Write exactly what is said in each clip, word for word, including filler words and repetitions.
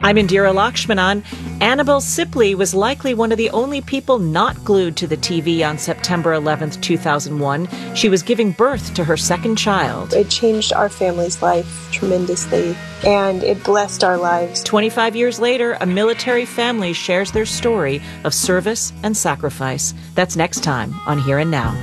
I'm Indira Lakshmanan. Annabelle Sipley was likely one of the only people not glued to the T V on September eleventh, two thousand one. She was giving birth to her second child. It changed our family's life tremendously, and it blessed our lives. twenty-five years later, a military family shares their story of service and sacrifice. That's next time on Here and Now.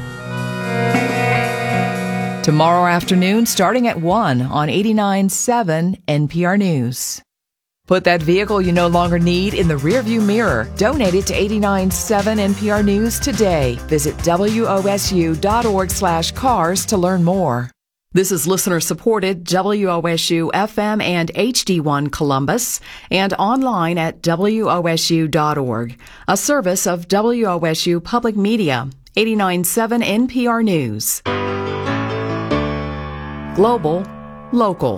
Tomorrow afternoon, starting at one on eighty-nine point seven N P R News. Put that vehicle you no longer need in the rearview mirror. Donate it to eighty-nine point seven N P R News today. Visit wosu.org slash cars to learn more. This is listener-supported W O S U F M and H D one Columbus and online at W O S U dot org. A service of W O S U Public Media. eighty-nine point seven N P R News. Global, local.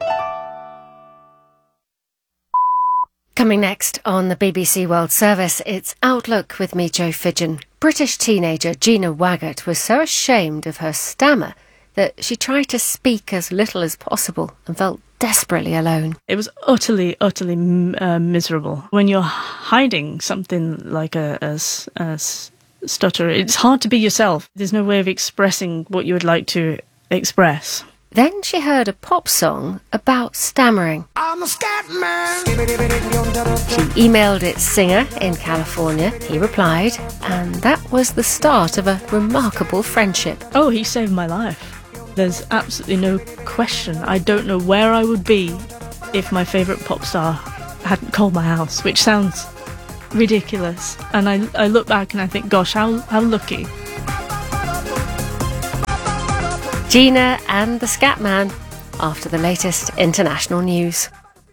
Coming next on the B B C World Service, it's Outlook with me, Jo Fidgen. British teenager Gina Waggett was so ashamed of her stammer that she tried to speak as little as possible and felt desperately alone. It was utterly, utterly uh, miserable. When you're hiding something like a, a, a stutter, it's hard to be yourself. There's no way of expressing what you would like to express. Then she heard a pop song about stammering. I'm a scat man. She emailed its singer in California. He replied, and that was the start of a remarkable friendship. Oh, he saved my life. There's absolutely no question. I don't know where I would be if my favourite pop star hadn't called my house, which sounds ridiculous. And I, I look back and I think, gosh, how, how lucky. Gina and the Scatman after the latest international news.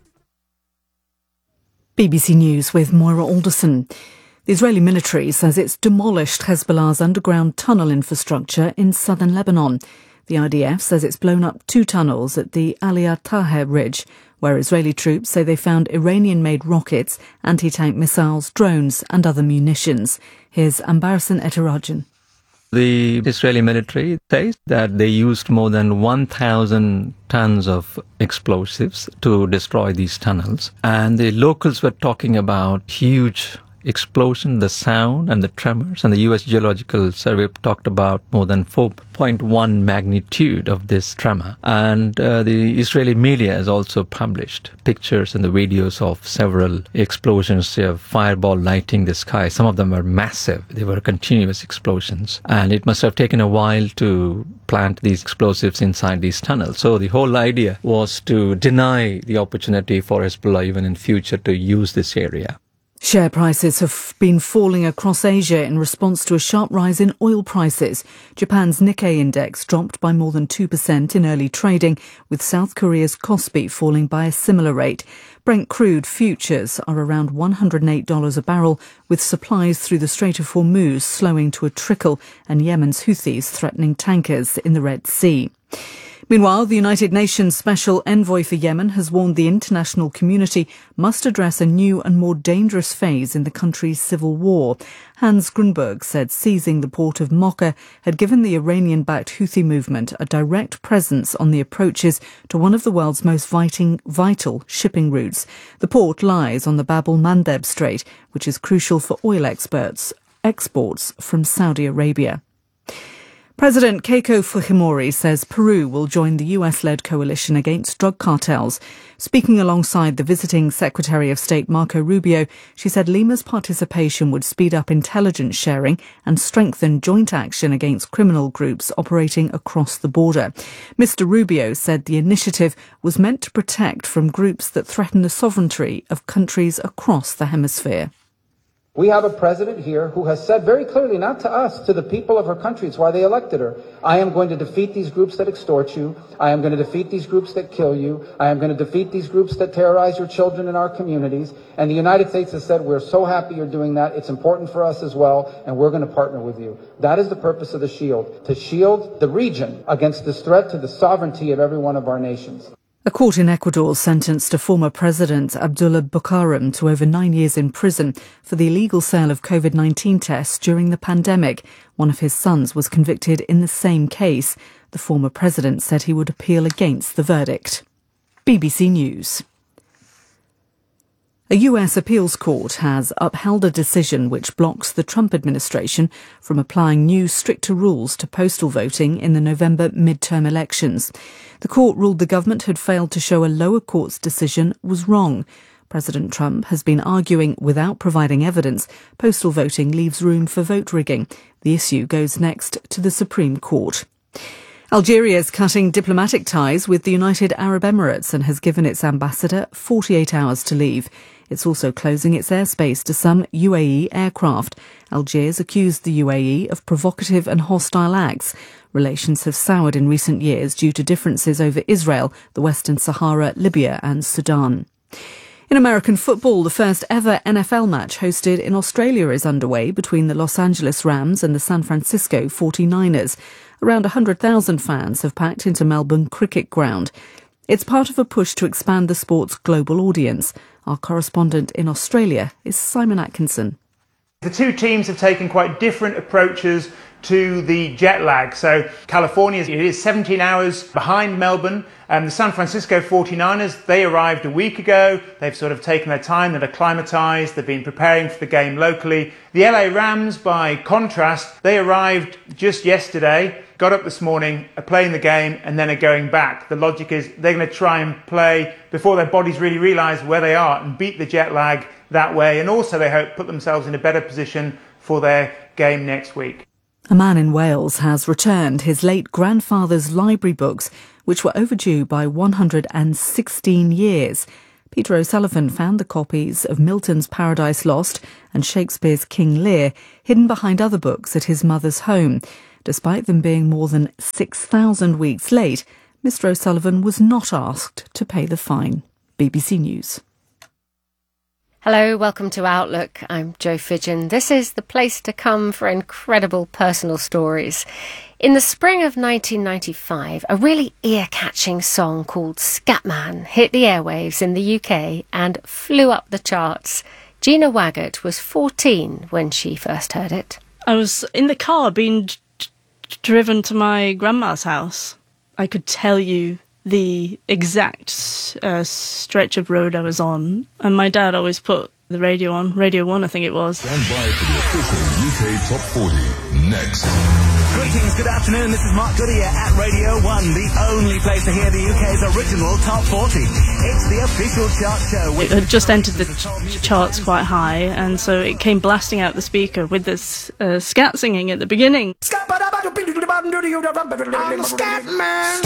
B B C News with Moira Alderson. The Israeli military says it's demolished Hezbollah's underground tunnel infrastructure in southern Lebanon. The I D F says it's blown up two tunnels at the Aliyah Taher Ridge, where Israeli troops say they found Iranian-made rockets, anti-tank missiles, drones and other munitions. Here's Ambarasan Etirajan. The Israeli military says that they used more than one thousand tons of explosives to destroy these tunnels. And the locals were talking about huge explosion, the sound and the tremors. And the U S Geological Survey talked about more than four point one magnitude of this tremor. And uh, the Israeli media has also published pictures and the videos of several explosions, uh, fireball lighting the sky. Some of them were massive. They were continuous explosions. And it must have taken a while to plant these explosives inside these tunnels. So the whole idea was to deny the opportunity for Hezbollah even in future to use this area. Share prices have been falling across Asia in response to a sharp rise in oil prices. Japan's Nikkei index dropped by more than two percent in early trading, with South Korea's Kospi falling by a similar rate. Brent crude futures are around one hundred eight dollars a barrel, with supplies through the Strait of Hormuz slowing to a trickle and Yemen's Houthis threatening tankers in the Red Sea. Meanwhile, the United Nations Special Envoy for Yemen has warned the international community must address a new and more dangerous phase in the country's civil war. Hans Grunberg said seizing the port of Mocha had given the Iranian-backed Houthi movement a direct presence on the approaches to one of the world's most vital shipping routes. The port lies on the Bab el-Mandeb Strait, which is crucial for oil exports, exports from Saudi Arabia. President Keiko Fujimori says Peru will join the U S-led coalition against drug cartels. Speaking alongside the visiting Secretary of State Marco Rubio, she said Lima's participation would speed up intelligence sharing and strengthen joint action against criminal groups operating across the border. Mister Rubio said the initiative was meant to protect from groups that threaten the sovereignty of countries across the hemisphere. We have a president here who has said very clearly, not to us, to the people of her country, it's why they elected her, I am going to defeat these groups that extort you. I am going to defeat these groups that kill you. I am going to defeat these groups that terrorize your children in our communities. And the United States has said, we're so happy you're doing that. It's important for us as well, and we're going to partner with you. That is the purpose of the SHIELD, to shield the region against this threat to the sovereignty of every one of our nations. A court in Ecuador sentenced a former president, Abdullah Bucaram, to over nine years in prison for the illegal sale of COVID nineteen tests during the pandemic. One of his sons was convicted in the same case. The former president said he would appeal against the verdict. B B C News. A U S appeals court has upheld a decision which blocks the Trump administration from applying new, stricter rules to postal voting in the November midterm elections. The court ruled the government had failed to show a lower court's decision was wrong. President Trump has been arguing, without providing evidence, postal voting leaves room for vote rigging. The issue goes next to the Supreme Court. Algeria is cutting diplomatic ties with the United Arab Emirates and has given its ambassador forty-eight hours to leave. It's also closing its airspace to some U A E aircraft. Algiers accused the U A E of provocative and hostile acts. Relations have soured in recent years due to differences over Israel, the Western Sahara, Libya and Sudan. In American football, the first ever N F L match hosted in Australia is underway between the Los Angeles Rams and the San Francisco forty-niners. Around one hundred thousand fans have packed into Melbourne Cricket Ground. It's part of a push to expand the sport's global audience. Our correspondent in Australia is Simon Atkinson. The two teams have taken quite different approaches to the jet lag. So California, it is seventeen hours behind Melbourne. And the San Francisco forty-niners, they arrived a week ago. They've sort of taken their time, they're acclimatised, they've been preparing for the game locally. The L A Rams, by contrast, they arrived just yesterday, got up this morning, are playing the game, and then are going back. The logic is they're going to try and play before their bodies really realise where they are and beat the jet lag that way. And also they hope put themselves in a better position for their game next week. A man in Wales has returned his late grandfather's library books, which were overdue by one hundred sixteen years. Peter O'Sullivan found the copies of Milton's Paradise Lost and Shakespeare's King Lear hidden behind other books at his mother's home. Despite them being more than six thousand weeks late, Mister O'Sullivan was not asked to pay the fine. B B C News. Hello, welcome to Outlook. I'm Jo Fidgen. This is the place to come for incredible personal stories. In the spring of nineteen ninety-five, a really ear-catching song called Scatman hit the airwaves in the U K and flew up the charts. Gina Waggett was fourteen when she first heard it. I was in the car being d- driven to my grandma's house. I could tell you the exact uh, stretch of road I was on, and my dad always put the radio on, Radio one I think it was. Stand by for the official U K Top forty next. Greetings, good afternoon, this is Mark Goodyear at Radio one, the only place to hear the U K's original Top forty. It's the official chart show. It had just entered the ch- charts quite high, and so it came blasting out the speaker with this uh, scat singing at the beginning. I'm a scat man.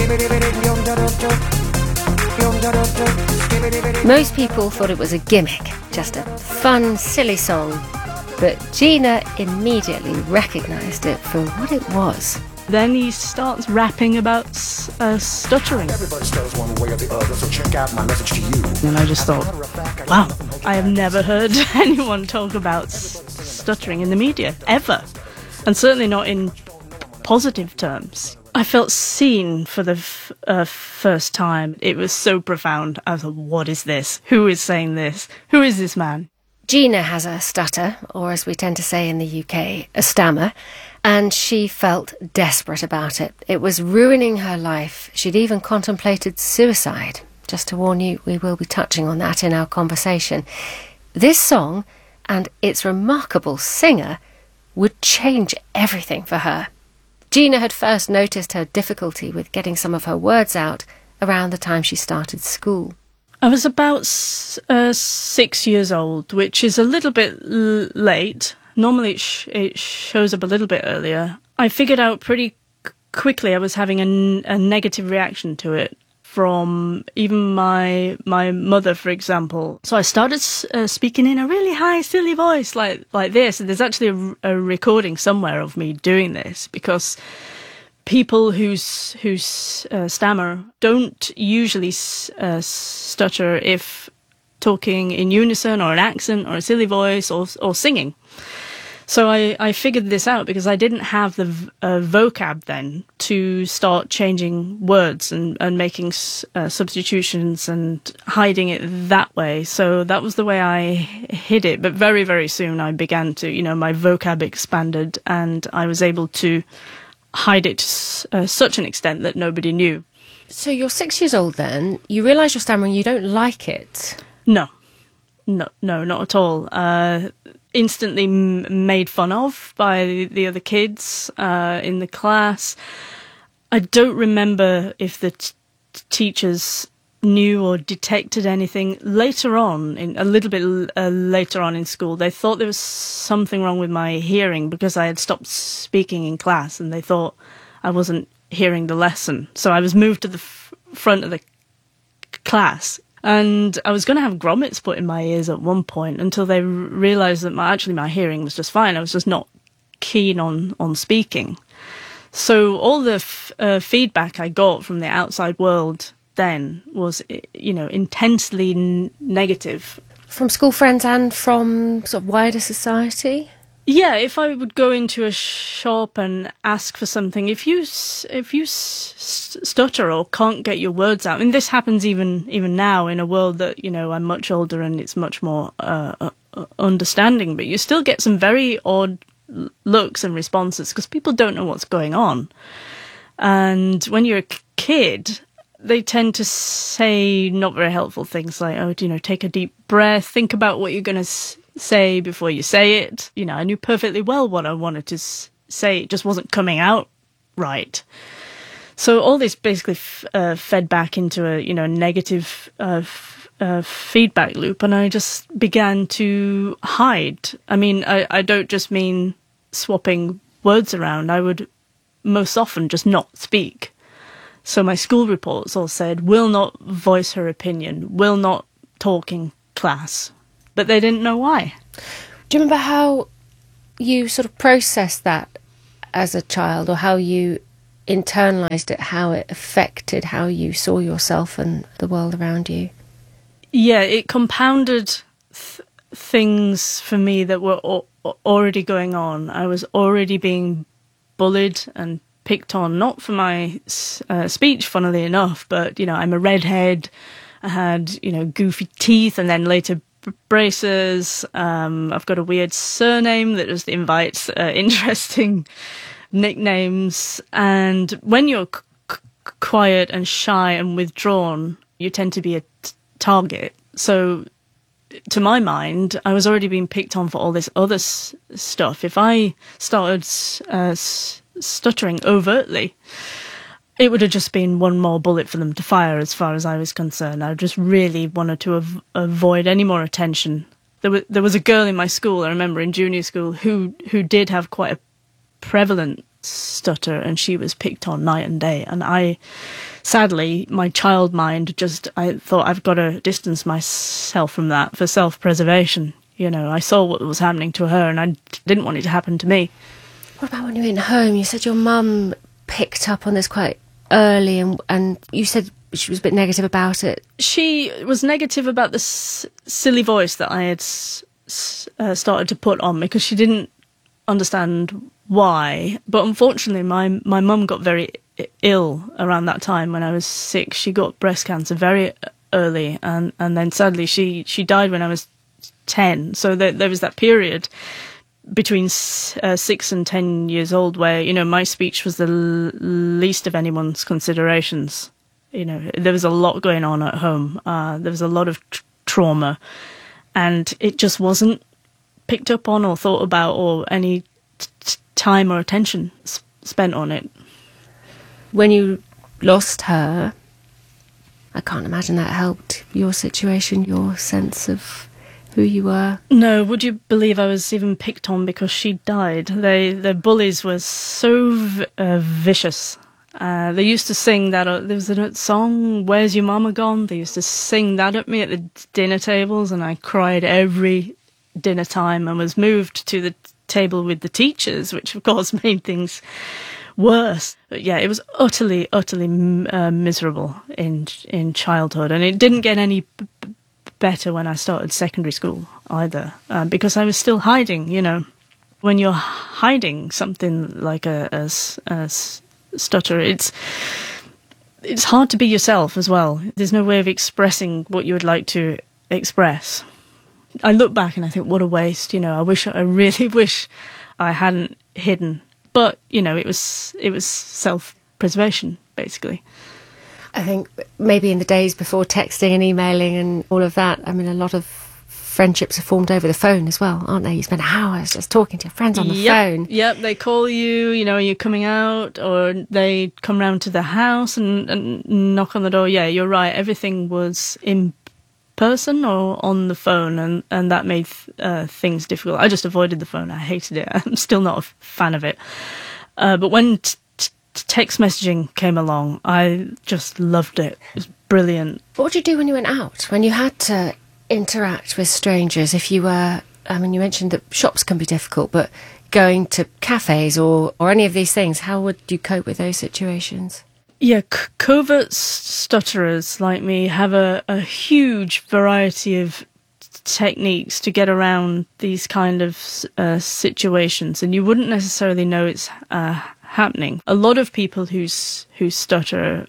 Most people thought it was a gimmick, just a fun, silly song. But Gina immediately recognised it for what it was. Then he starts rapping about uh, stuttering. Everybody stutters one way or the other, so check out my message to you. And I just thought, wow, I have never heard anyone talk about s- stuttering in the media, ever. And certainly not in positive terms. I felt seen for the f- uh, first time. It was so profound. I was like, what is this? Who is saying this? Who is this man? Gina has a stutter, or as we tend to say in the U K, a stammer, and she felt desperate about it. It was ruining her life. She'd even contemplated suicide. Just to warn you, we will be touching on that in our conversation. This song, and its remarkable singer, would change everything for her. Gina had first noticed her difficulty with getting some of her words out around the time she started school. I was about uh, six years old, which is a little bit l- late. Normally it, sh- it shows up a little bit earlier. I figured out pretty c- quickly I was having a, n- a negative reaction to it from even my my mother, for example. So I started uh, speaking in a really high, silly voice like, like this. And there's actually a, a recording somewhere of me doing this because people who's who's uh, stammer don't usually uh, stutter if talking in unison or an accent or a silly voice or or singing. So I, I figured this out because I didn't have the v- uh, vocab then to start changing words and, and making s- uh, substitutions and hiding it that way. So that was the way I hid it. But very, very soon I began to, you know, my vocab expanded and I was able to hide it to uh, such an extent that nobody knew. So you're six years old then, you realise you're stammering, you don't like it. No. No, no, not at all. Uh, instantly m- made fun of by the, the other kids uh, in the class. I don't remember if the t- teachers knew or detected anything. Later on, in a little bit uh, later on in school, they thought there was something wrong with my hearing because I had stopped speaking in class, and they thought I wasn't hearing the lesson. So I was moved to the f- front of the c- class. And I was going to have grommets put in my ears at one point until they r- realised that my, actually my hearing was just fine. I was just not keen on, on speaking. So all the f- uh, feedback I got from the outside world then was, you know, intensely n- negative. From school friends and from sort of wider society? Yeah, if I would go into a shop and ask for something, if you if you s- stutter or can't get your words out, and this happens even even now in a world that, you know, I'm much older and it's much more uh, uh, understanding, but you still get some very odd looks and responses because people don't know what's going on. And when you're a kid, they tend to say not very helpful things like, oh, you know, take a deep breath, think about what you're going to s- say before you say it. You know, I knew perfectly well what I wanted to s- say. It just wasn't coming out right. So all this basically f- uh, fed back into a, you know, negative uh, f- uh, feedback loop, and I just began to hide. I mean, I, I don't just mean swapping words around. I would most often just not speak. So my school reports all said, will not voice her opinion, will not talk in class. But they didn't know why. Do you remember how you sort of processed that as a child, or how you internalised it, how it affected how you saw yourself and the world around you? Yeah, it compounded th- things for me that were al- already going on. I was already being bullied and picked on, not for my uh, speech, funnily enough, but, you know, I'm a redhead. I had, you know, goofy teeth and then later b- braces. Um, I've got a weird surname that just invites uh, interesting nicknames. And when you're c- c- quiet and shy and withdrawn, you tend to be a t- target. So to my mind, I was already being picked on for all this other s- stuff. If I started uh, s- stuttering overtly, it would have just been one more bullet for them to fire as far as I was concerned. I just really wanted to av- avoid any more attention. There was, there was a girl in my school, I remember in junior school, who, who did have quite a prevalent stutter, and she was picked on night and day. And I, sadly, my child mind just, I thought I've got to distance myself from that for self-preservation. You know, I saw what was happening to her and I didn't want it to happen to me. What about when you were in home? You said your mum picked up on this quite early, and and you said she was a bit negative about it. She was negative about the s- silly voice that I had s- s- uh, started to put on, because she didn't understand why. But unfortunately, my my mum got very ill around that time when I was six. She got breast cancer very early, and, and then sadly she, she died when I was ten. So there, there was that period between uh, six and ten years old where, you know, my speech was the l- least of anyone's considerations. You know, there was a lot going on at home. Uh, there was a lot of tr- trauma, and it just wasn't picked up on or thought about, or any t- time or attention s- spent on it. When you lost her, I can't imagine that helped your situation, your sense of who you were. No, would you believe I was even picked on because she died? They, the bullies were so v- uh, vicious. Uh, they used to sing that, uh, there was a song, Where's Your Mama Gone? They used to sing that at me at the dinner tables, and I cried every dinner time and was moved to the table with the teachers, which of course made things worse. But yeah, it was utterly, utterly uh, miserable in in childhood, and it didn't get any b- b- better when I started secondary school either, uh, because I was still hiding. You know, when you're hiding something like a, a, a stutter, it's it's hard to be yourself as well. There's no way of expressing what you would like to express. I look back and I think, what a waste. You know, I wish, I really wish I hadn't hidden. But, you know, it was it was self-preservation, basically. I think maybe in the days before texting and emailing and all of that, I mean, a lot of friendships are formed over the phone as well, aren't they? You spend hours just talking to your friends on the yep, phone. Yep, they call you, you know, you're coming out, or they come round to the house and, and knock on the door. Yeah, you're right. Everything was in person or on the phone, and, and that made uh, things difficult. I just avoided the phone. I hated it. I'm still not a fan of it. Uh, but when t- t- text messaging came along, I just loved it. It was brilliant. What would you do when you went out, when you had to interact with strangers? If you were, I mean, you mentioned that shops can be difficult, but going to cafes or, or any of these things, how would you cope with those situations? Yeah, c- covert stutterers like me have a, a huge variety of techniques to get around these kind of uh, situations, and you wouldn't necessarily know it's uh, happening. A lot of people who who stutter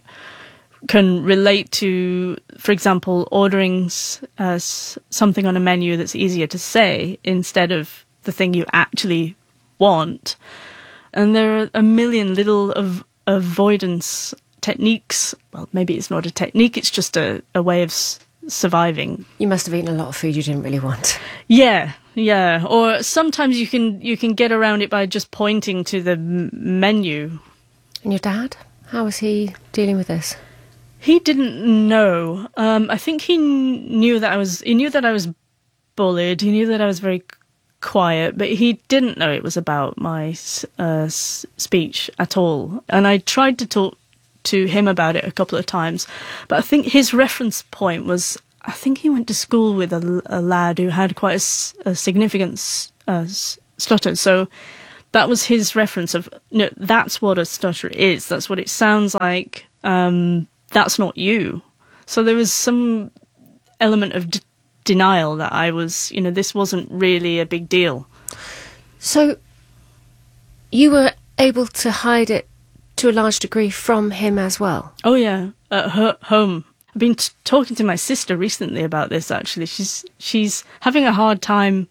can relate to, for example, ordering uh, something on a menu that's easier to say instead of the thing you actually want. And there are a million little av- avoidance techniques. Well, maybe it's not a technique, it's just a, a way of s- surviving. You must have eaten a lot of food you didn't really want. Yeah, yeah. Or sometimes you can you can get around it by just pointing to the m- menu. And your dad? How was he dealing with this? He didn't know. Um, I think he knew that I was. He knew that I was bullied. He knew that I was very quiet, but he didn't know it was about my uh, speech at all. And I tried to talk to him about it a couple of times, but I think his reference point was, I think he went to school with a, a lad who had quite a, a significant uh, stutter. So that was his reference of, no, that's what a stutter is. That's what it sounds like. Um, that's not you. So there was some element of d- denial that I was, you know, this wasn't really a big deal. So you were able to hide it to a large degree from him as well? Oh, yeah, at her home. I've been t- talking to my sister recently about this, actually. She's she's having a hard time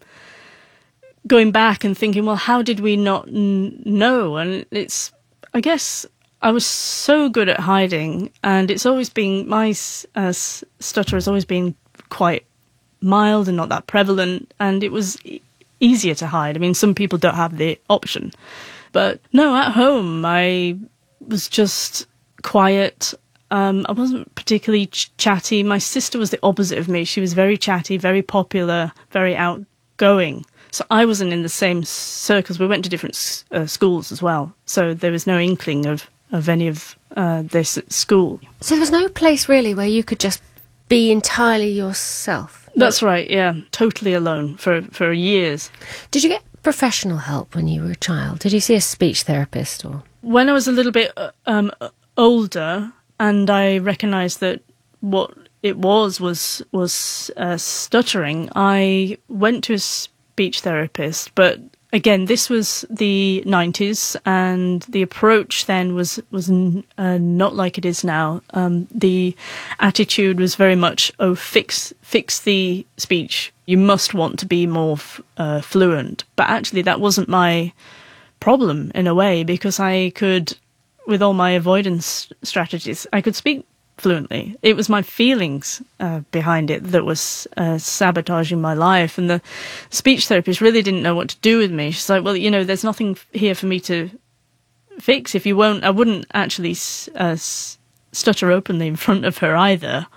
going back and thinking, well, how did we not n- know? And it's, I guess, I was so good at hiding, and it's always been, my uh, stutter has always been quite mild and not that prevalent, and it was e- easier to hide. I mean, some people don't have the option. But no, at home, I was just quiet. Um, I wasn't particularly ch- chatty. My sister was the opposite of me. She was very chatty, very popular, very outgoing. So I wasn't in the same circles. We went to different uh, schools as well. So there was no inkling of, of any of uh, this at school. So there was no place really where you could just be entirely yourself? That's right, yeah. Totally alone for, for years. Did you get professional help when you were a child? Did you see a speech therapist? Or when I was a little bit uh, um, older, and I recognised that what it was was was uh, stuttering, I went to a speech therapist. But again, this was the nineties, and the approach then was was uh, not like it is now. Um, the attitude was very much, oh, fix fix the speech. You must want to be more f- uh, fluent. But actually, that wasn't my problem in a way, because I could, with all my avoidance strategies, I could speak fluently. It was my feelings uh, behind it that was uh, sabotaging my life. And the speech therapist really didn't know what to do with me. She's like, well, you know, there's nothing here for me to fix. If you won't, I wouldn't actually uh, stutter openly in front of her either.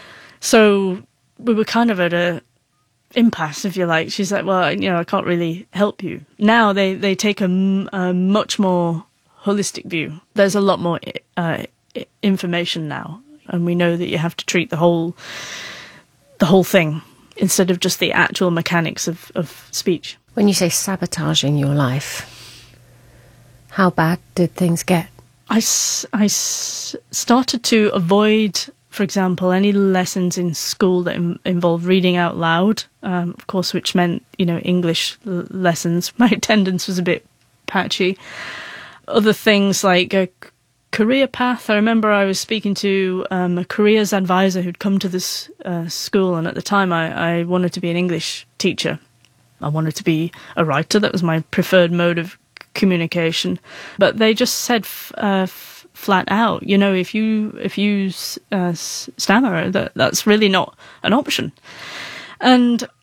So we were kind of at a impasse, if you like. She's like, well, you know, I can't really help you. Now they, they take a, a much more holistic view. There's a lot more uh, information now, and we know that you have to treat the whole the whole thing instead of just the actual mechanics of, of speech. When you say sabotaging your life, how bad did things get? I, I started to avoid, for example, any lessons in school that im- involved reading out loud, um, of course, which meant, you know, English l- lessons. My attendance was a bit patchy. Other things like a career path. I remember I was speaking to um, a careers advisor who'd come to this uh, school, and at the time I, I wanted to be an English teacher. I wanted to be a writer. That was my preferred mode of communication. But they just said f- uh, f- flat out, you know, if you if you uh, stammer, that that's really not an option. And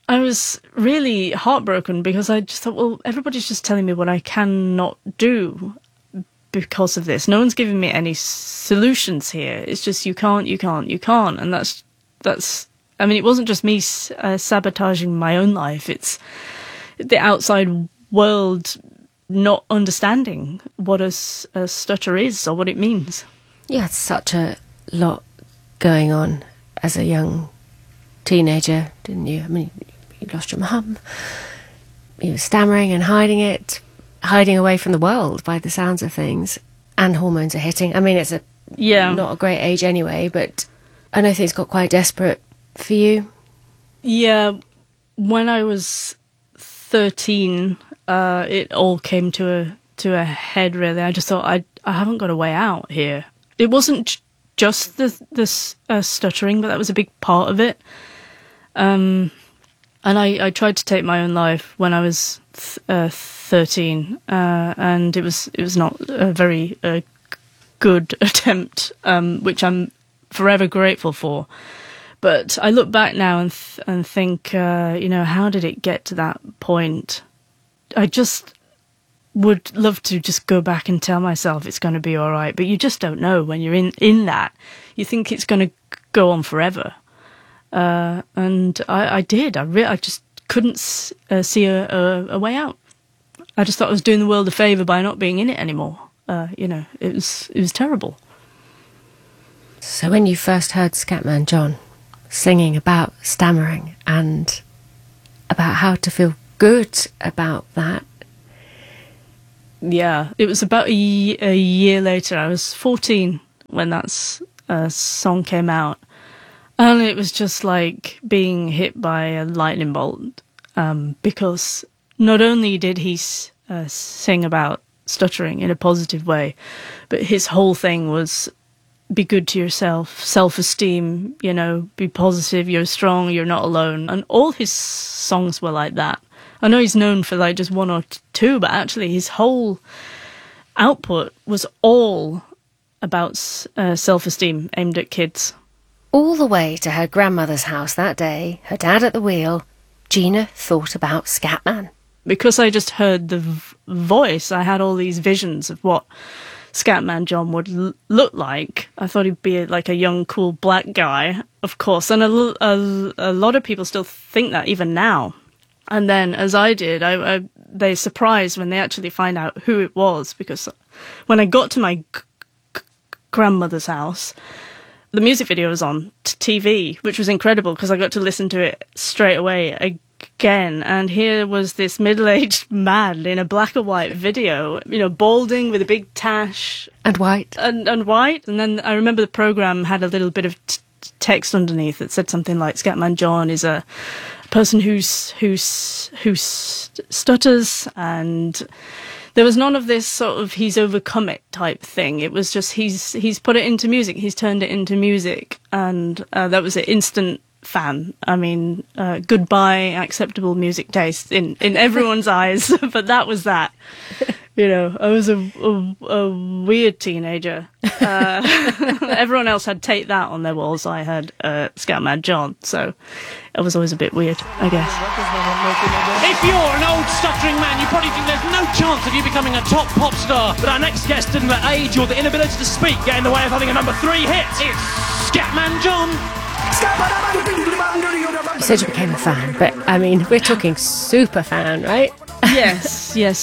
I was really heartbroken because I just thought, well, everybody's just telling me what I cannot do because of this. No one's giving me any solutions here. It's just you can't, you can't, you can't. And that's, that's, I mean, it wasn't just me uh, sabotaging my own life. It's the outside world not understanding what a, a stutter is or what it means. You had such a lot going on as a young teenager, didn't you? I mean, you lost your mum. You were stammering and hiding it, hiding away from the world by the sounds of things, and hormones are hitting. I mean, it's a yeah. not a great age anyway, but I know things got quite desperate for you. Yeah, when I was thirteen, uh, it all came to a to a head. Really, I just thought I I haven't got a way out here. It wasn't j- just the the uh, stuttering, but that was a big part of it. Um, and I, I tried to take my own life when I was th- uh, thirteen, uh, and it was it was not a very uh, good attempt, um, which I'm forever grateful for. But I look back now and th- and think, uh, you know, how did it get to that point? I just would love to just go back and tell myself it's going to be all right, but you just don't know when you're in, in that. You think it's going to go on forever. Uh, and I, I did. I, re- I just couldn't s- uh, see a, a, a way out. I just thought I was doing the world a favour by not being in it anymore. Uh, you know, it was it was terrible. So when you first heard Scatman John singing about stammering and about how to feel good about that. Yeah, it was about a, y- a year later. I was fourteen when that uh, song came out. And it was just like being hit by a lightning bolt, um, because not only did he uh, sing about stuttering in a positive way, but his whole thing was be good to yourself, self-esteem, you know, be positive, you're strong, you're not alone. And all his songs were like that. I know he's known for like just one or two, but actually his whole output was all about uh, self-esteem aimed at kids. All the way to her grandmother's house that day, her dad at the wheel, Gina thought about Scatman. Because I just heard the v- voice, I had all these visions of what Scatman John would l- look like. I thought he'd be like a young, cool black guy, of course. And a, l- a, a lot of people still think that even now. And then, as I did, I, I, they're surprised when they actually find out who it was. Because when I got to my g- g- grandmother's house, the music video was on t- T V, which was incredible because I got to listen to it straight away again. And here was this middle-aged man in a black and white video, you know, balding with a big tash. And white. And, and white. And then I remember the programme had a little bit of t- text underneath that said something like, Scatman John is a person who's, who's, who stutters, and there was none of this sort of he's overcome it type thing. It was just he's he's put it into music. He's turned it into music, and uh, that was an instant fan. I mean, uh, goodbye acceptable music taste in, in everyone's eyes, but that was that. You know, I was a, a, a weird teenager. Uh, everyone else had Take That on their walls. I had uh, Scatman John, so it was always a bit weird, I guess. If you're an old stuttering man, you probably think there's no chance of you becoming a top pop star. But our next guest didn't let age or the inability to speak get in the way of having a number three hit. It's Scatman John. You said you became a fan, but I mean, we're talking super fan, right? Yes, yes,